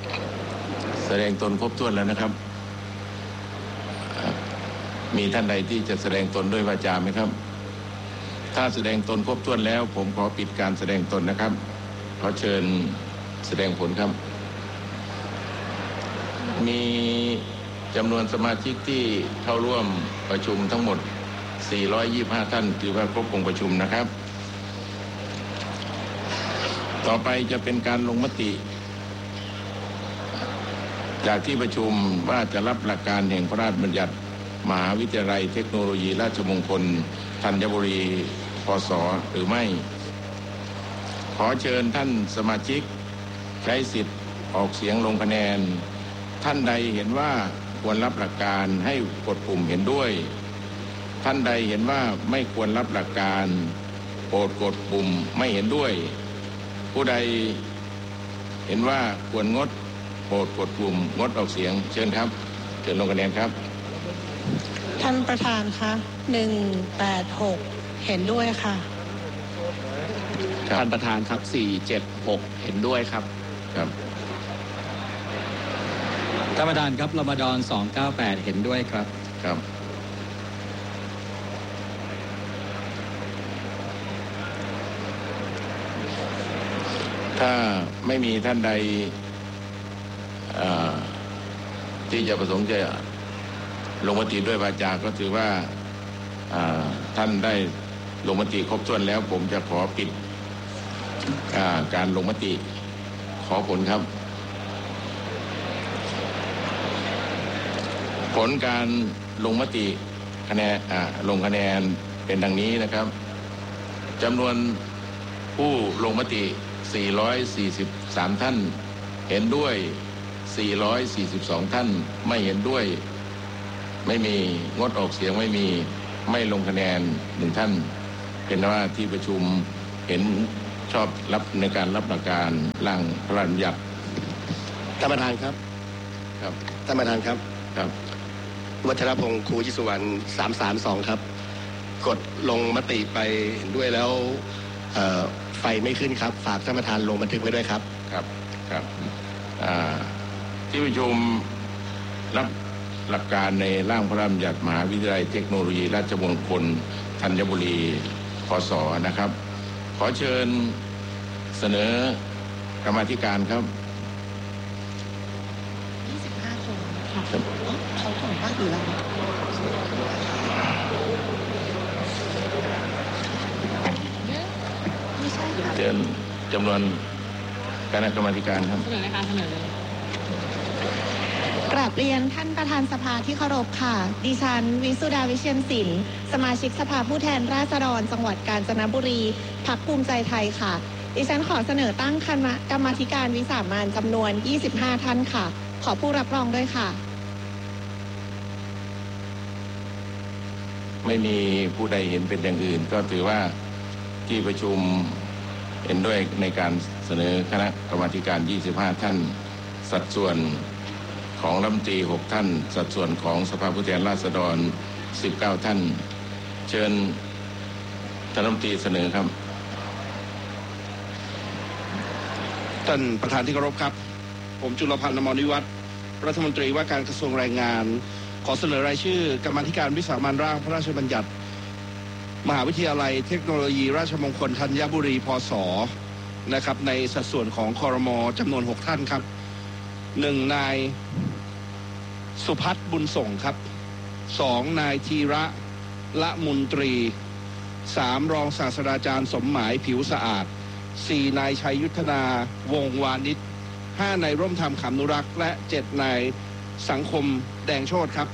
แสดงตนครบถ้วนแล้วนะครับมีท่านใดที่จะแสดงตนด้วยวาจาไหมครับถ้าแสดงตนครบถ้วนแล้วผมขอปิดการแสดงตนนะครับขอเชิญแสดงผลครับมีจำนวนสมาชิกที่เข้าร่วมประชุมทั้งหมด425ท่านถือว่าครบองค์ประชุมนะครับต่อไปจะเป็นการลงมติจากที่ประชุมว่าจะรับหลักการแห่งพระราชบัญญัติมหาวิทยาลัยเทคโนโลยีราชมงคลธัญบุรีพ.ศ.หรือไม่ขอเชิญท่านสมาชิกใช้สิทธิ์ออกเสียงลงคะแนนท่านใดเห็นว่าควรรับหลักการให้กดปุ่มเห็นด้วยท่านใดเห็นว่าไม่ควรรับหลักการโปรดกดปุ่มไม่เห็นด้วยผู้ใดเห็นว่าควรงดโปรดกดปุ่มงดออกเสียงเชิญครับเชิญลงคะแนนครับท่านประธานคะ186เห็นด้วยค่ะท่านประธานครับ476เห็นด้วยครับครับท่านประธานครับรมฎอน298เห็นด้วยครับครับถ้าไม่มีท่านใดที่จะประสงค์จะลงมติด้วยวาจาก็ถือว่าท่านได้ลงมติครบถ้วนแล้วผมจะขอปิดการลงมติขอผลครับผลการลงมติคะแนนลงคะแนนเป็นดังนี้นะครับจำนวนผู้ลงมติ443ท่านเห็นด้วย442ท่านไม่เห็นด้วยไม่มีงดออกเสียงไม่มีไม่ลงคะแนน1ท่านเป็นว่าที่ประชุมเห็นชอบรับในการรับหลักการร่างพระราชบัญญัติท่านประธานครับครับท่านประธานครับครับวัชรพงศ์ครูจิสุวรรณ332ครับกดลงมติไปเห็นด้วยแล้วไฟไม่ขึ้นครับฝากท่านประธานลงบันทึกไว้ด้วยครับครับครับที่ประชุมรับหลักการในร่างพระราชบัญญัติมหาวิทยาลัยเทคโนโลยีราชมงคลธัญบุรีพ.ศ.นะครับขอเชิญเสนอกรรมาธิการครับ 25คนค่ะเขาส่งภาคอื่นแล้วไม่ใช่ค่ะเชิญจำนวนคณะกรรมาธิการครับเสนอในการเสนอเลยกราบเรียนท่านประธานสภาที่เคารพค่ะดิฉันวิสุดาวิเชียรศิลป์สมาชิกสภาผู้แทนราษฎรจังหวัดกาญจนบุรีพรรคภูมิใจไทยค่ะดิฉันขอเสนอตั้งคณะกรรมาธิการวิสามัญจำนวน25ท่านค่ะขอผู้รับรองด้วยค่ะไม่มีผู้ใดเห็นเป็นอย่างอื่นก็ถือว่าที่ประชุมเห็นด้วยในการเสนอคณะกรรมาธิการ25ท่านสัดส่วนของรัฐมนตรี6ท่านสัดส่วนของสภาผู้แทนราษฎร19ท่านเชิญท่านรัฐมนตรีเสนอครับท่านประธานที่เคารพครับผมจุลพันธ์ อมรวิวัฒน์รัฐมนตรีว่าการกระทรวงแรงงานขอเสนอรายชื่อกรรมาธิการวิสามัญร่างพระราชบัญญัติมหาวิทยาลัยเทคโนโลยีราชมงคลธัญบุรีพ.ศ.นะครับในสัดส่วนของครม.จำนวน6ท่านครับ1นายสุพัฒน์บุญส่งครับ2นายธีระละมุนตรี3รองศาสตราจารย์สมหมายผิวสะอาด4นายชัยยุทธนาวงวานิช5นายร่วมธรรมขำนุรักษ์และ7นายสังคมแดงโชติครับ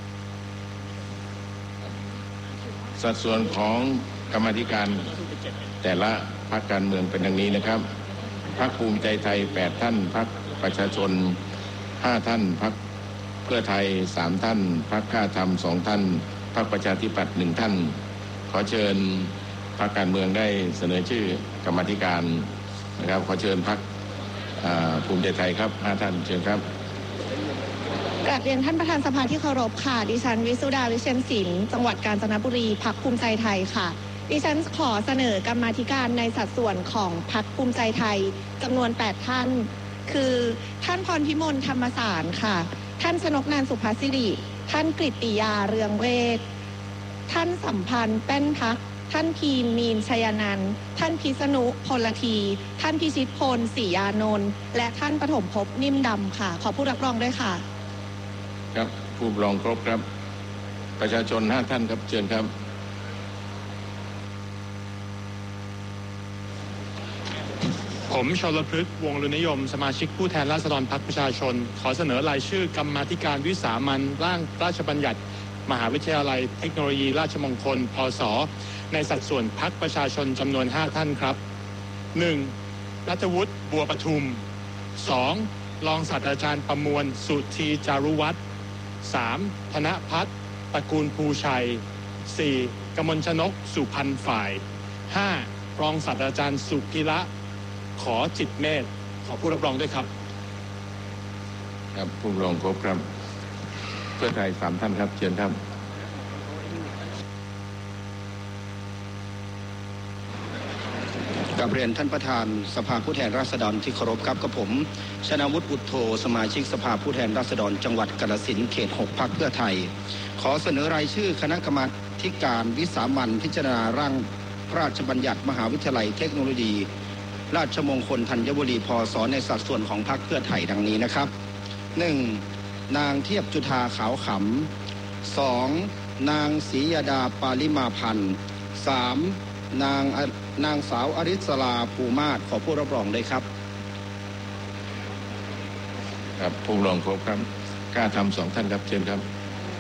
สัดส่วนของกรรมาธิการแต่ละพรรคการเมืองเป็นดังนี้นะครับพรรคภูมิใจไทย8ท่านพรรคประชาชน5ท่านพรรคเพื่อไทย3ท่านพรรคกล้าธรรม2ท่านพรรคประชาธิปัตย์1ท่านขอเชิญพรรคการเมืองได้เสนอชื่อกรรมาธิการนะครับขอเชิญพรรคภูมิใจไทยครับ5ท่านเชิญครับกราบเรียนท่านประธานสภาที่เคารพค่ะดิฉันวิสุดาวิเชียรศิลป์จังหวัดกาญจนบุรีพรรคภูมิใจไทยค่ะดิฉันขอเสนอกรรมาธิการในสัดส่วนของพรรคภูมิใจไทยจำนวน8ท่านคือท่านพรพิมลธรรมสารค่ะท่านชนกนันท์สุภาสิริท่านกฤติยาเรืองเวชท่านสัมพันธ์แป้นพักท่านพีมีนชยนันท์ท่านพิษณุพลทีท่านพิชิตพลศรียานนท์และท่านปฐมภพนิ่มดำค่ะขอผู้รับรองด้วยค่ะครับผู้รับรองครบครับประชาชน5ท่านครับเชิญครับผมชลพฤกษ์วงศ์ลุนิยมสมาชิกผู้แทนราษฎรพรรคประชาชนขอเสนอรายชื่อกรรมาธิการวิสามัญร่างราชบัญญัติมหาวิทยาลัยเทคโนโลยีราชมงคลพศในสัดส่วนพรรคประชาชนจำนวน5ท่านครับ 1. รัฐวุฒิบัวปทุม 2. รองศาสตราจารย์ประมวลสุธีจารุวัฒน์ 3. ธนภัทรตระกูลภูชัย 4. กมลชนกสุพรรณฝ่าย 5. รองศาสตราจารย์สุกิระขอจิตเมธขอผู้รับรองด้วยครับครับผู้รับรองครบครับเพื่อไทย3ท่านครับเชิญครับกราบเรียนท่านประธานสภาผู้แทนราษฎรที่เคารพครับกับผมชนาวุฒิอุทโธสมาชิกสภาผู้แทนราษฎรจังหวัดกาฬสินธุ์เขต6พรรคเพื่อไทยขอเสนอรายชื่อคณะกรรมาธิการวิสามัญพิจารณาร่างพระราชบัญญัติมหาวิทยาลัยเทคโนโลยีราชมงคลธัญบุรีพศในสัดส่วนของพรรคเพื่อไทยดังนี้นะครับ 1. นางเทียบจุฑาขาวขำ 2. นางศรียดาปาลิมาพันธ์ 3. นางสาวอริศราภูมาศขอผู้รับรองด้วยครับครับผู้รับรองครบครับกล้าทำ2ท่านครับเชิญครับ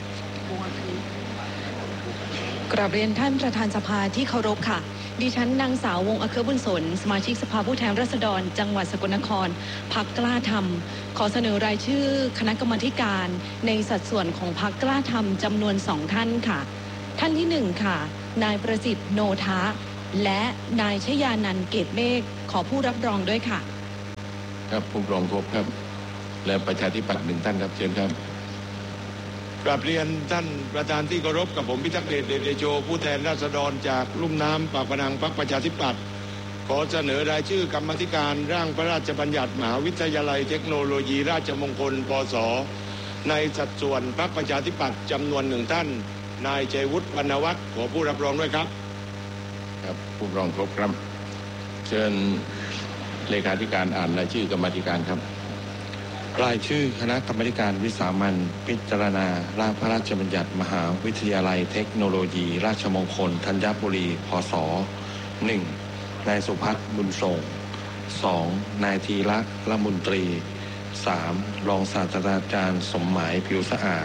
กราบเรียนท่านประธานสภาที่เคารพค่ะดิฉันนางสาววงศ์อเครือบุญสนสมาชิกสภาผู้แทนราษฎรจังหวัดสกลนครพรรคกล้าธรรมขอเสนอรายชื่อคณะกรรมาธิการในสัดส่วนของพรรคกล้าธรรมจำนวน2ท่านค่ะท่านที่1ค่ะนายประสิทธิ์โนทะและนายชยานันท์เกตเมฆขอผู้รับรองด้วยค่ะครับผู้รับรองครบครับและประชาธิปัตย์1ท่านครับเชิญครับกราบเรียนท่านประธานที่เคารพกับผมพิทักษ์เดชเดชโชผู้แทนราษฎรจากลุ่มน้ำปากพนังพรรคประชาธิปัตย์ขอเสนอรายชื่อกรรมาธิการร่างพระราชบัญญัติมหาวิทยาลัยเทคโนโลยีราชมงคลพศในสัดส่วนพรรคประชาธิปัตย์จำนวน1ท่านนายชัยวุฒิวรรณวัฒน์ขอผู้รับรองด้วยครับครับผู้รับรองครบครับเชิญเลขาธิการอ่านรายชื่อกรรมาธิการครับรายชื่อคณะกรรมาธิการวิสามัญพิจารณาร่างพระราชบัญญัติมหาวิทยาลัยเทคโนโลยีราชมงคลธัญบุรีพศ 1. นายสุพัฒน์บุญส่ง 2. นายธีระละมุนตรี 3. รองศาสตราจารย์สมหมายผิวสะอาด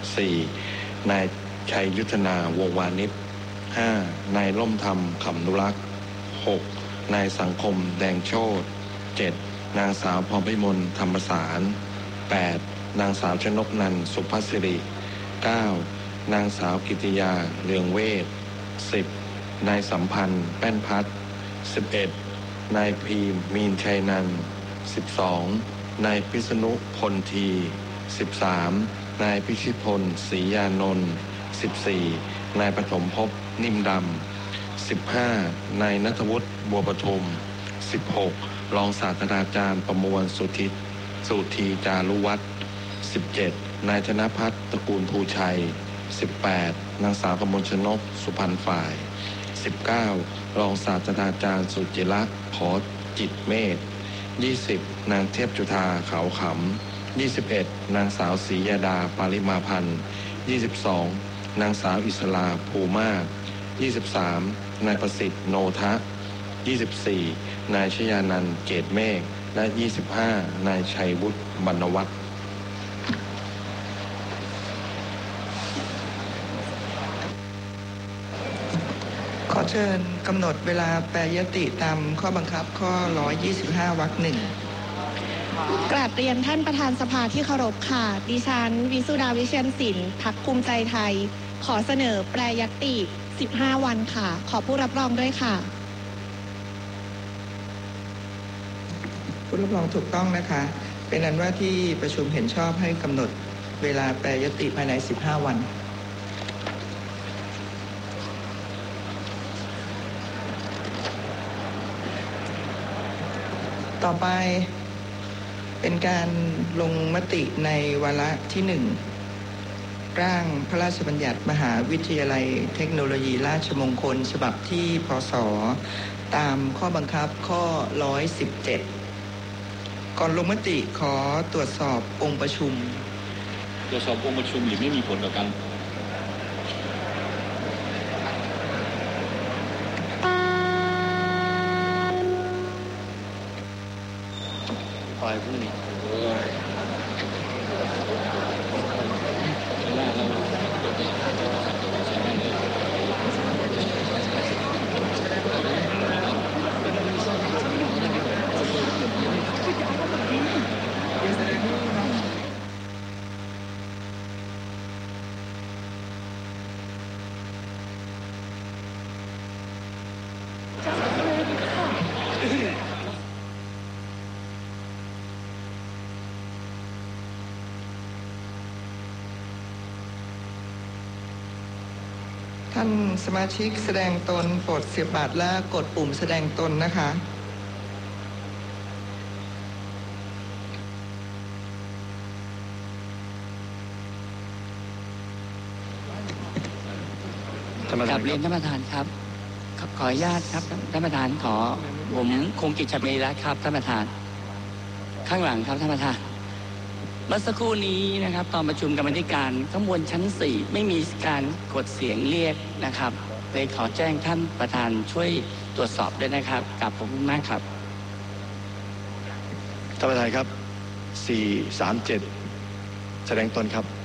4. นายชัยยุทธนาวงวานิช 5. นายร่มธรรมขำนุรักษ์ 6. นายสังคมแดงโชติ 7. นางสาวพรพิมลธรรมสาร 8. นางสาวชนกนันท์สุภาสิริ 9. นางสาวกิติยาเรืองเวช 10. นายสัมพันธ์แป้นพัฒน์ 11. นายพีมีนชัยนันท์ 12. นายพิษณุพลที 13. นายพิชิตพลศรียานนท์ 14. นายปฐมภพนิ่มดำ 15. นายณัฐวุฒิบัวปทุม 16. รองศาสตราจารย์ประมวลสุธีจารุวัฒน์ 17. นายธนภัทรตระกูลภูชัย 18. นางสาวกมลชนกสุพรรณฝ่าย 19. รองศาสตราจารย์สุจิระขอจิตเมธ 20. นางเทพจุฑาขาวขำ 21. นางสาวศรียดาปาริมาพันธ์ 22. นางสาวอิสราภูมาศ 23. นายประสิทธิ์โนทะ 24. นายชยานันท์เกตเมฆ และ 25. นายชัยวุฒิวรรณวัฒน์ขอเชิญกำหนดเวลาแปรยติตามข้อบังคับข้อ 125 วรรค 1 กราบเรียนท่านประธานสภาที่เคารพค่ะดิฉันวิสุดาวิเชียรศิลป์พรรคภูมิใจไทยขอเสนอแปรยติ15 วันค่ะขอผู้รับรองด้วยค่ะผู้รับรองถูกต้องนะคะเป็นอันว่าที่ประชุมเห็นชอบให้กำหนดเวลาแปรยติภายใน15 วันต่อไปเป็นการลงมติในวาระที่ 1 ร่างพระราชบัญญัติมหาวิทยาลัยเทคโนโลยีราชมงคลฉบับที่พ.ศ. ตามข้อบังคับข้อ 117 ก่อนลงมติขอตรวจสอบองค์ประชุมหรือไม่มีผลต่อการปล่อยพรุ่งนี้ท่านสมาชิกแสดงตนโปรดเสียบบัตรและกดปุ่มแสดงตนนะคะกราบเรียนท่านประธานครับขออนุญาตครับท่านประธานผมคงกิจมีแล้วครับท่านประธานข้างหลังครับท่านประธานเมื่อสักครู่นี้นะครับตอนประชุมกรรมธิการข้างบนชั้น 4ไม่มีการกดเสียงเรียกนะครับเลยขอแจ้งท่านประธานช่วยตรวจสอบด้วยนะครับกราบขอบคุณมากครับท่านประธานครับ437แสดงตนครับ